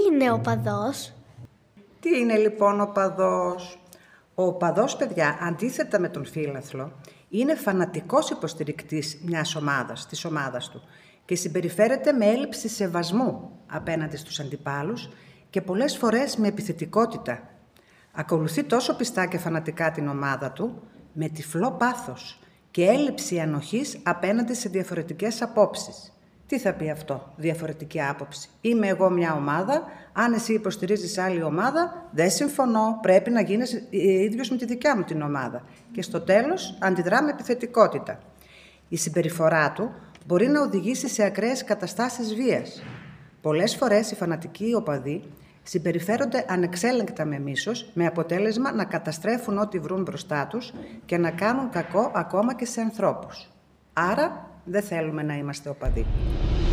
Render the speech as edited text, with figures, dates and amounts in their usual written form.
είναι οπαδός? Τι είναι λοιπόν οπαδός? Ο οπαδός, παιδιά, αντίθετα με τον φίλαθλο, είναι φανατικός υποστηρικτής της ομάδας του και συμπεριφέρεται με έλλειψη σεβασμού απέναντι στους αντιπάλους και πολλές φορές με επιθετικότητα. Ακολουθεί τόσο πιστά και φανατικά την ομάδα του, με τυφλό πάθος και έλλειψη ανοχής απέναντι σε διαφορετικές απόψεις. Τι θα πει αυτό, διαφορετική άποψη? Είμαι εγώ μια ομάδα, αν εσύ υποστηρίζεις άλλη ομάδα, δεν συμφωνώ, πρέπει να γίνεις ίδιος με τη δικιά μου την ομάδα. Και στο τέλος αντιδρά με επιθετικότητα. Η συμπεριφορά του μπορεί να οδηγήσει σε ακραίες καταστάσεις βίας. Πολλές φορές οι φανατικοί οπαδοί συμπεριφέρονται ανεξέλεγκτα με μίσος, με αποτέλεσμα να καταστρέφουν ό,τι βρουν μπροστά τους και να κάνουν κακό ακόμα και σε ανθρώπους. Άρα δεν θέλουμε να είμαστε οπαδοί.